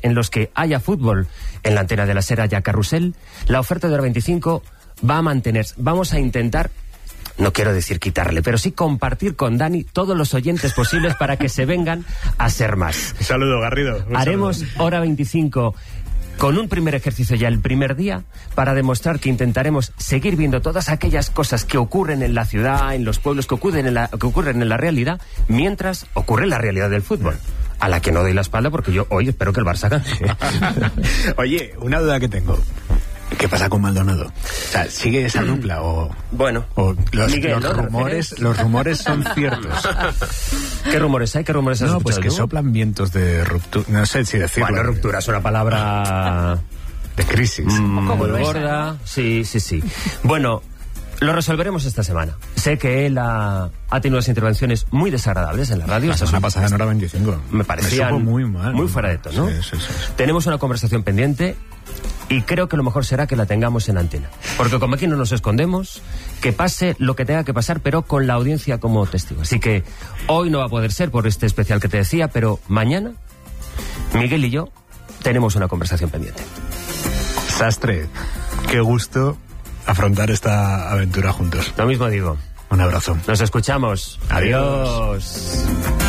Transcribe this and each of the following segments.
en los que haya fútbol, en la antena de la SER haya carrusel, la oferta de Hora 25 va a mantenerse. Vamos a intentar, no quiero decir quitarle, pero sí compartir con Dani todos los oyentes posibles para que se vengan a ser más. Un saludo, Garrido. Haremos Hora 25 con un primer ejercicio ya el primer día para demostrar que intentaremos seguir viendo todas aquellas cosas que ocurren en la ciudad, en los pueblos, que ocurren en la realidad, mientras ocurre la realidad del fútbol, a la que no doy la espalda porque yo hoy espero que el Barça gane. Oye, una duda que tengo. ¿Qué pasa con Maldonado? O sea, ¿sigue esa dupla o...? Bueno, o Miguel, los rumores son ciertos. ¿Qué rumores hay? ¿Qué rumores has escuchado? Pues que soplan vientos de ruptura. No sé si decirlo. Bueno, ruptura es una palabra... de crisis. Muy gorda. Sí. Bueno, lo resolveremos esta semana. Sé que él ha tenido unas intervenciones muy desagradables en la radio. La semana pasada en Hora 25. Me parecían muy mal. Muy fuera de tono, ¿no? Sí. Tenemos una conversación pendiente y creo que lo mejor será que la tengamos en antena. Porque como aquí no nos escondemos, que pase lo que tenga que pasar, pero con la audiencia como testigo. Así que hoy no va a poder ser por este especial que te decía, pero mañana Miguel y yo tenemos una conversación pendiente. Sastre, qué gusto afrontar esta aventura juntos. Lo mismo digo. Un abrazo. Nos escuchamos. Adiós.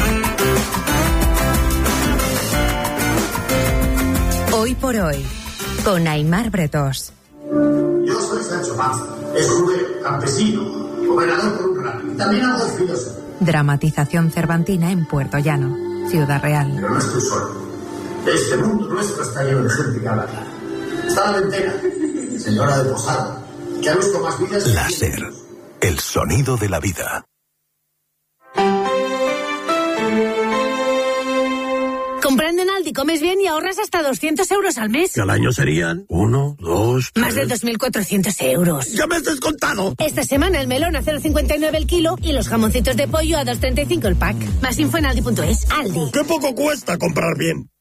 Hoy por hoy, con Aimar Bretós. Yo soy Sancho Panza, escudero, campesino, gobernador por un rato y también algo filósofo. Dramatización cervantina en Puerto Llano, Ciudad Real. Pero no estoy solo. Este mundo nuestro está lleno de gente que habla claro. Está la ventera, señora de Posada, que ha visto más vidas... La SER, el sonido de la vida. Comprando en Aldi comes bien y ahorras hasta 200 euros al mes. Que al año serían 1, 2, 3... Más de 2.400 euros. ¡Ya me has descontado! Esta semana el melón a 0,59 el kilo y los jamoncitos de pollo a 2,35 el pack. Más info en aldi.es. Aldi. ¡Qué poco cuesta comprar bien!